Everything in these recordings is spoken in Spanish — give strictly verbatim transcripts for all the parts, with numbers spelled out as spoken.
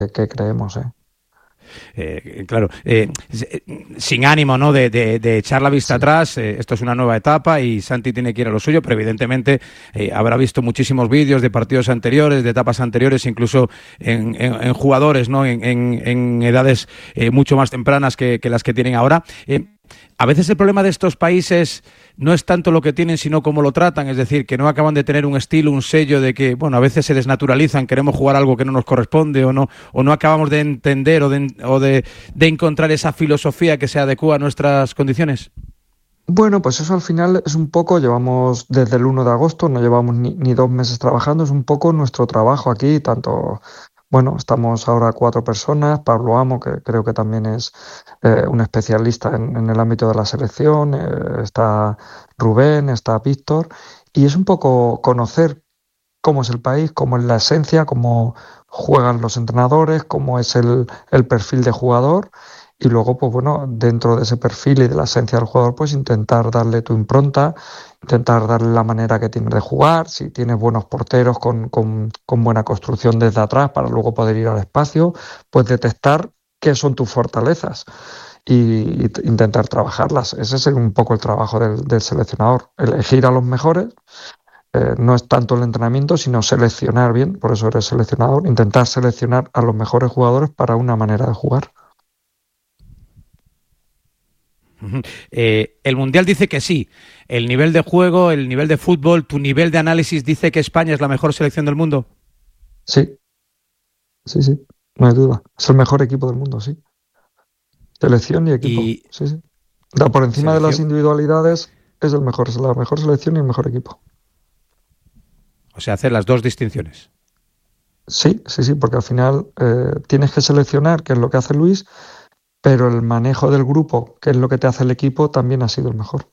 que creemos, ¿eh? Eh, claro, eh, sin ánimo, ¿no?, de, de, de echar la vista sí. atrás, eh, esto es una nueva etapa y Santi tiene que ir a lo suyo, pero evidentemente eh, habrá visto muchísimos vídeos de partidos anteriores, de etapas anteriores, incluso en, en, en jugadores, ¿no?, en, en, en edades eh, mucho más tempranas que, que las que tienen ahora. Eh, a veces el problema de estos países no es tanto lo que tienen, sino cómo lo tratan, es decir, que no acaban de tener un estilo, un sello de que, bueno, a veces se desnaturalizan, queremos jugar algo que no nos corresponde o no, o no acabamos de entender o de, o de, de encontrar esa filosofía que se adecua a nuestras condiciones. Bueno, pues eso al final es un poco, llevamos desde el uno de agosto, no llevamos ni, ni dos meses trabajando, es un poco nuestro trabajo aquí, tanto... Bueno, estamos ahora cuatro personas, Pablo Amo, que creo que también es eh, un especialista en, en el ámbito de la selección, eh, está Rubén, está Víctor, y es un poco conocer cómo es el país, cómo es la esencia, cómo juegan los entrenadores, cómo es el, el perfil de jugador, y luego, pues bueno, dentro de ese perfil y de la esencia del jugador, pues intentar darle tu impronta, intentar darle la manera que tienes de jugar, si tienes buenos porteros con, con, con buena construcción desde atrás para luego poder ir al espacio, pues detectar qué son tus fortalezas y, y intentar trabajarlas. Ese es un poco el trabajo del, del seleccionador, elegir a los mejores. Eh, no es tanto el entrenamiento, sino seleccionar bien, por eso eres seleccionador, intentar seleccionar a los mejores jugadores para una manera de jugar. Eh, el Mundial dice que sí, el nivel de juego, el nivel de fútbol, tu nivel de análisis dice que España es la mejor selección del mundo. Sí, sí, sí, no hay duda, es el mejor equipo del mundo, sí. Selección y equipo, y... sí, sí. Da por encima selección. De las individualidades es el mejor, es la mejor selección y el mejor equipo. O sea, hacer las dos distinciones. Sí, sí, sí, porque al final eh, tienes que seleccionar, que es lo que hace Luis, pero el manejo del grupo, que es lo que te hace el equipo, también ha sido el mejor.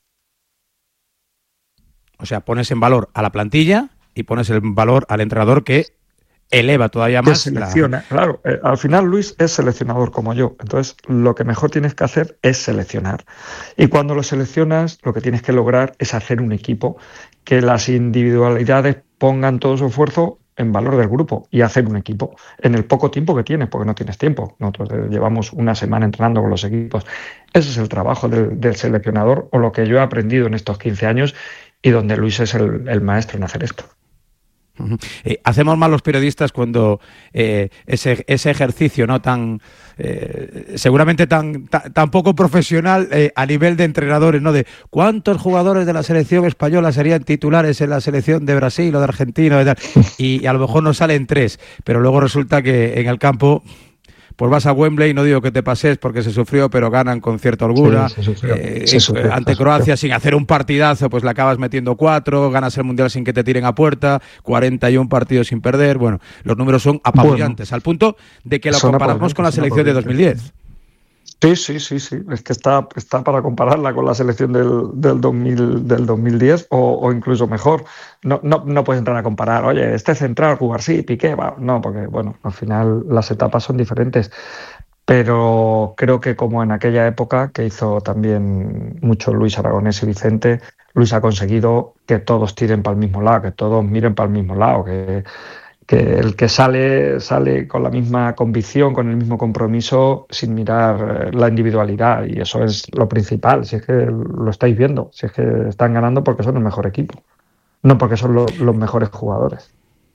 O sea, pones en valor a la plantilla y pones en valor al entrenador que eleva todavía más. Que selecciona, la... claro. Eh, al final Luis es seleccionador como yo. Entonces, lo que mejor tienes que hacer es seleccionar. Y cuando lo seleccionas, lo que tienes que lograr es hacer un equipo, que las individualidades pongan todo su esfuerzo en valor del grupo y hacer un equipo en el poco tiempo que tienes, porque no tienes tiempo. Nosotros llevamos una semana entrenando con los equipos. Ese es el trabajo del, del seleccionador, o lo que yo he aprendido en estos quince años y donde Luis es el, el maestro en hacer esto. Uh-huh. Eh, hacemos mal los periodistas cuando eh, ese, ese ejercicio, ¿no?, tan eh, seguramente tan, tan, tan poco profesional eh, a nivel de entrenadores, ¿no?, de cuántos jugadores de la selección española serían titulares en la selección de Brasil o de Argentina y, tal, y, y a lo mejor nos salen tres, pero luego resulta que en el campo pues vas a Wembley, no digo que te pases porque se sufrió, pero ganan con cierta holgura. Sí, se sufrió. Eh, se sufrió, ante se Croacia, sin hacer un partidazo, pues le acabas metiendo cuatro, ganas el Mundial sin que te tiren a puerta, cuarenta y un partidos sin perder. Bueno, los números son apabullantes, bueno, al punto de que lo comparamos con la selección de dos mil diez. Sí, sí, sí, sí. Es que está, está para compararla con la selección del, del, dos mil, del dos mil diez o, o incluso mejor. No, no, no puedes entrar a comparar, oye, este central, jugar sí, Piqué, va. No, porque, bueno, al final las etapas son diferentes. Pero creo que como en aquella época que hizo también mucho Luis Aragonés y Vicente, Luis ha conseguido que todos tiren para el mismo lado, que todos miren para el mismo lado, que... que el que sale sale con la misma convicción, con el mismo compromiso, sin mirar la individualidad, y eso es lo principal. Si es que lo estáis viendo, si es que están ganando porque son el mejor equipo, no porque son lo, los mejores jugadores.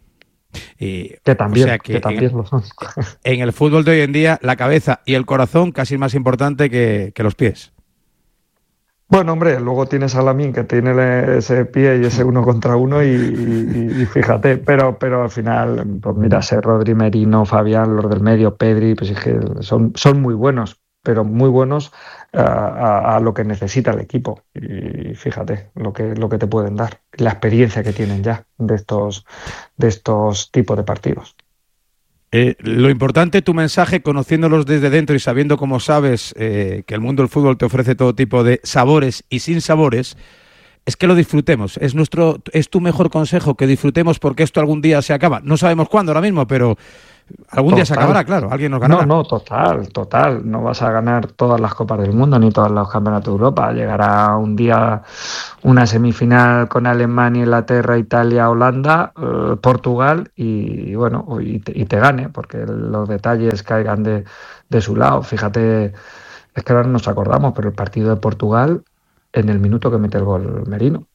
Y, que también, o sea que que también en, lo son. En el fútbol de hoy en día, la cabeza y el corazón casi es más importante que, que los pies. Bueno, hombre, luego tienes a Lamine que tiene ese pie y ese uno contra uno y, y, y fíjate, pero, pero al final, pues mira, sé Rodri, Merino, Fabián, los del medio, Pedri, pues es que son, son muy buenos, pero muy buenos a, a, a lo que necesita el equipo. Y fíjate lo que, lo que te pueden dar, la experiencia que tienen ya de estos, de estos tipos de partidos. Eh, lo importante, tu mensaje, conociéndolos desde dentro y sabiendo, como sabes, eh, que el mundo del fútbol te ofrece todo tipo de sabores y sin sabores, es que lo disfrutemos. Es nuestro, es tu mejor consejo, que disfrutemos, porque esto algún día se acaba. No sabemos cuándo ahora mismo, pero Algún total. día se acabará, claro, alguien nos ganará. No, no, total, total. No vas a ganar todas las Copas del Mundo ni todos los Campeonatos de Europa. Llegará un día una semifinal con Alemania, Inglaterra, Italia, Holanda, eh, Portugal y bueno, y te, y te gane, porque los detalles caigan de, de su lado. Fíjate, es que ahora no nos acordamos, pero el partido de Portugal, en el minuto que mete el gol Merino.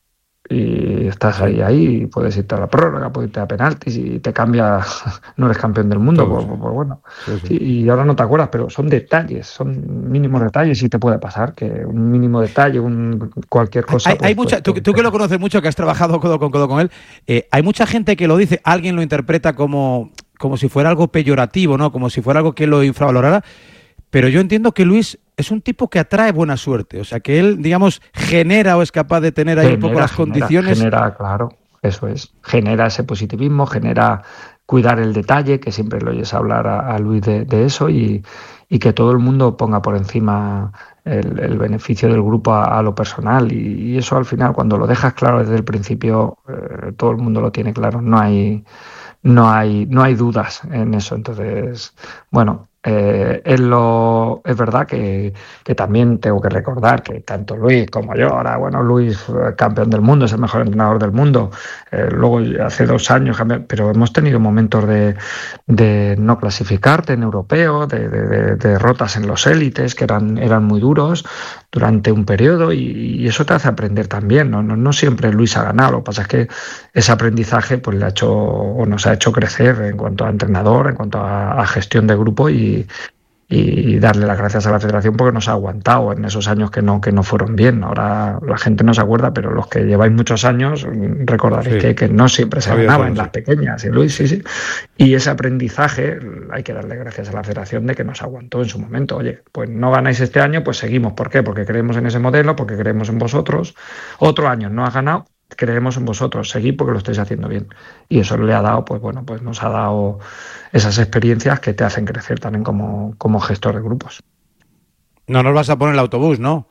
Y estás ahí, ahí, puedes irte a la prórroga, puedes irte a penaltis y te cambia, no eres campeón del mundo, pues, pues bueno. Sí, sí. Sí, y ahora no te acuerdas, pero son detalles, son mínimos detalles y te puede pasar que un mínimo detalle, un cualquier cosa. Hay, pues, hay mucha, pues, tú, pues, tú que lo conoces mucho, que has trabajado codo con codo con él, eh, hay mucha gente que lo dice, alguien lo interpreta como, como si fuera algo peyorativo, ¿no? Como si fuera algo que lo infravalorara. Pero yo entiendo que Luis es un tipo que atrae buena suerte. O sea, que él, digamos, genera o es capaz de tener ahí genera, un poco las genera, condiciones. Genera, claro, eso es. Genera ese positivismo, genera cuidar el detalle, que siempre lo oyes hablar a, a Luis de, de eso, y, y que todo el mundo ponga por encima el, el beneficio del grupo a, a lo personal. Y, y eso al final, cuando lo dejas claro desde el principio, eh, todo el mundo lo tiene claro. No hay, no hay, no hay dudas en eso. Entonces, bueno... Eh, es, lo, es verdad que, que también tengo que recordar que tanto Luis como yo, ahora bueno, Luis campeón del mundo, es el mejor entrenador del mundo, eh, luego hace dos años, pero hemos tenido momentos de, de no clasificarte en europeo, de, de, de derrotas en los élites que eran, eran muy duros durante un periodo y, y eso te hace aprender también, ¿no? No, no siempre Luis ha ganado, lo que pasa es que ese aprendizaje pues le ha hecho o nos ha hecho crecer en cuanto a entrenador, en cuanto a, a gestión de grupo y Y, y darle las gracias a la Federación porque nos ha aguantado en esos años que no, que no fueron bien. Ahora la gente no se acuerda, pero los que lleváis muchos años recordaréis sí. que, que no siempre se ganaba en sí. las pequeñas. ¿Sí, Luis? Sí, sí. Y ese aprendizaje hay que darle gracias a la Federación de que nos aguantó en su momento. Oye, pues no ganáis este año, pues seguimos. ¿Por qué? Porque creemos en ese modelo, porque creemos en vosotros. Otro año no has ganado, creemos en vosotros, seguid porque lo estáis haciendo bien. Y eso le ha dado, pues bueno, pues nos ha dado esas experiencias que te hacen crecer también como, como gestor de grupos. No nos vas a poner el autobús, ¿no?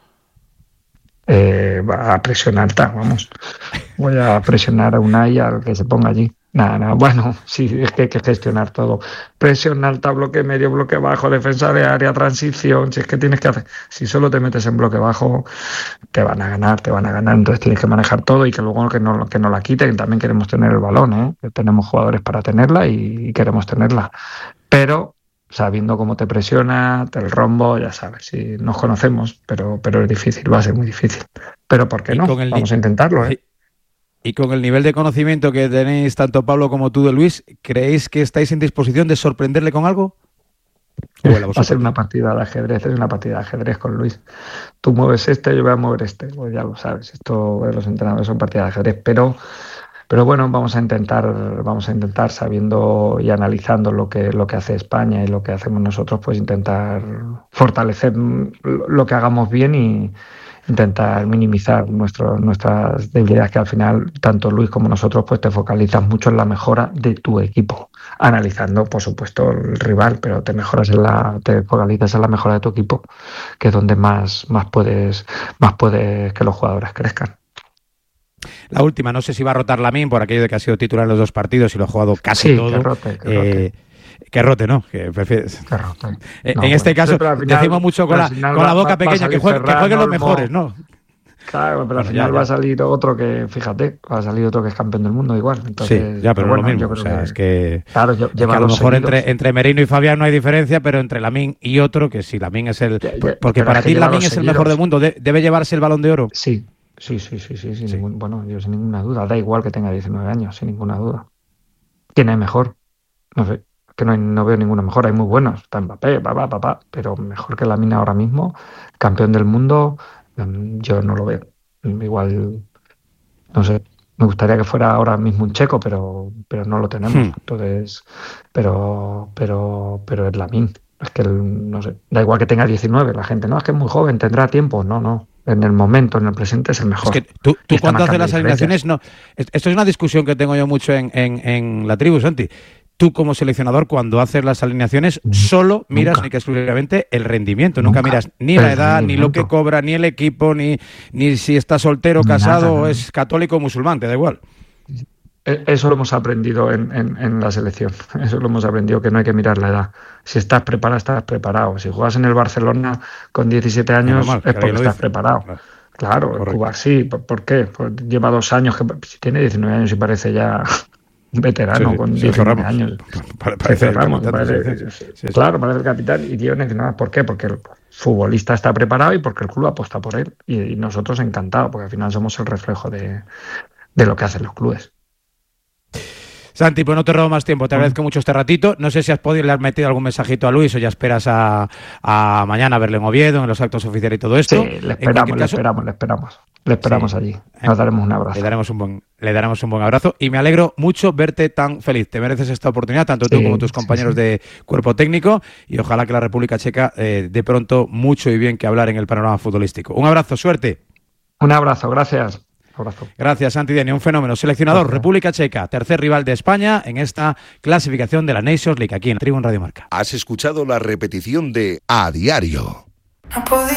Eh, va a presión alta, vamos. Voy a presionar a Unai al que se ponga allí. Nada, nada, bueno, sí, es que hay que gestionar todo. Presión alta, bloque medio, bloque bajo, defensa de área, transición, si es que tienes que hacer... Si solo te metes en bloque bajo, te van a ganar, te van a ganar, entonces tienes que manejar todo y que luego que no, que no la quiten, también queremos tener el balón, ¿eh? Que tenemos jugadores para tenerla y, y queremos tenerla. Pero sabiendo cómo te presiona, el rombo, ya sabes, si nos conocemos, pero, pero es difícil, va a ser muy difícil. Pero ¿por qué no? Vamos a intentarlo, ¿eh? Y con el nivel de conocimiento que tenéis tanto Pablo como tú de Luis, ¿creéis que estáis en disposición de sorprenderle con algo? Va a ser una partida de ajedrez, es una partida de ajedrez con Luis. Tú mueves este, yo voy a mover este, pues ya lo sabes, esto de los entrenadores son partidas de ajedrez, pero, pero bueno, vamos a intentar, vamos a intentar sabiendo y analizando lo que, lo que hace España y lo que hacemos nosotros, pues intentar fortalecer lo que hagamos bien y intentar minimizar nuestro, nuestras debilidades, que al final tanto Luis como nosotros pues te focalizas mucho en la mejora de tu equipo, analizando por supuesto el rival, pero te mejoras en la, te focalizas en la mejora de tu equipo, que es donde más, más puedes, más puedes que los jugadores crezcan. La última, no sé si va a rotar Lamine por aquello de que ha sido titular en los dos partidos y lo ha jugado casi sí, todo. Que rote, que rote. Eh, Que rote, ¿no? Que prefieres... que rote. No, en bueno, este caso, final, decimos mucho con la, con la boca va, pequeña, va que, juegue, que jueguen los mejores, ¿no? Claro, pero bueno, al final ya, ya. va a salir otro que, fíjate, va a salir otro que es campeón del mundo igual. Entonces, sí, ya, pero, pero bueno, lo mismo. Yo o sea, que, es que, claro, yo, es que a lo mejor entre, entre Merino y Fabián no hay diferencia, pero entre Lamine y otro, que sí, Lamine es el... Ya, ya, porque para ti Lamine es el mejor del mundo, ¿de, ¿debe llevarse el Balón de Oro? Sí, sí, sí, sí, sí, sin sí. Ningún, bueno, yo sin ninguna duda, da igual que tenga diecinueve años, sin ninguna duda. ¿Quién es mejor? No sé. Que no, hay, no veo ninguno mejor, hay muy buenos, está Mbappé, papá, papá, pero mejor que Lamine ahora mismo, campeón del mundo, yo no lo veo. Igual, no sé, me gustaría que fuera ahora mismo un checo, pero, pero no lo tenemos. Hmm. Entonces, pero, pero, pero es Lamine. Es que, el, no sé, da igual que tenga diecinueve, la gente, no, es que es muy joven, tendrá tiempo, no, no. En el momento, en el presente es el mejor. Es que tú, tú cuando haces las alineaciones, no. Esto es una discusión que tengo yo mucho en, en, en la tribu, Santi. Tú como seleccionador, cuando haces las alineaciones, solo miras nunca. Ni que exclusivamente el rendimiento. Nunca, nunca miras ni la edad, ni lo que cobra, ni el equipo, ni, ni si está soltero, casado, nada, o es católico o musulmán, te da igual. eso lo hemos aprendido en, en, en la selección. Eso lo hemos aprendido, que no hay que mirar la edad. Si estás preparado, estás preparado. Si juegas en el Barcelona con diecisiete años, normal, es porque estás preparado. Claro, claro el Cuba sí. ¿Por, ¿Por qué? Pues lleva dos años, que si tiene diecinueve años y parece ya un veterano sí, con sí, diecinueve años. Parece Ramos, parece, sí, sí, claro, sí. parece el capitán. Y tío, nada, ¿por qué? Porque el futbolista está preparado y porque el club apuesta por él. Y, y nosotros encantados, porque al final somos el reflejo de, de lo que hacen los clubes. Santi, pues no te robo más tiempo, te agradezco mucho este ratito. No sé si has podido le has metido algún mensajito a Luis o ya esperas a, a mañana a verle en Oviedo, en los actos oficiales y todo esto. Sí, le esperamos, le caso, esperamos, le esperamos. Le esperamos sí. allí. Nos daremos un abrazo. Le daremos un buen, le daremos un buen abrazo y me alegro mucho verte tan feliz. Te mereces esta oportunidad, tanto sí, tú como tus compañeros sí, sí. de cuerpo técnico, y ojalá que la República Checa eh, dé pronto mucho y bien que hablar en el panorama futbolístico. Un abrazo, suerte. Un abrazo, gracias. Abrazo. Gracias, Santi Deni, un fenómeno. Seleccionador, Gracias. República Checa, tercer rival de España en esta clasificación de la Nations League, aquí en Tribune Radio Marca. Has escuchado la repetición de A Diario.